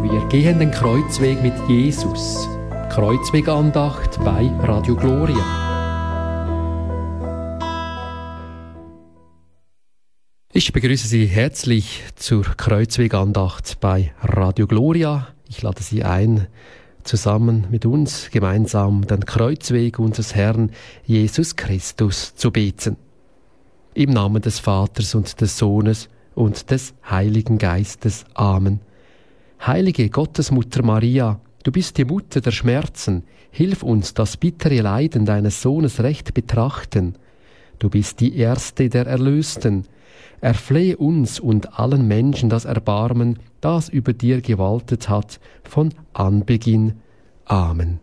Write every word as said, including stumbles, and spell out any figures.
Wir gehen den Kreuzweg mit Jesus. Kreuzwegandacht bei Radio Gloria. Ich begrüße Sie herzlich zur Kreuzwegandacht bei Radio Gloria. Ich lade Sie ein, zusammen mit uns gemeinsam den Kreuzweg unseres Herrn Jesus Christus zu beten. Im Namen des Vaters und des Sohnes und des Heiligen Geistes. Amen. Heilige Gottesmutter Maria, du bist die Mutter der Schmerzen. Hilf uns, das bittere Leiden deines Sohnes recht betrachten. Du bist die Erste der Erlösten. Erflehe uns und allen Menschen das Erbarmen, das über dir gewaltet hat, von Anbeginn. Amen.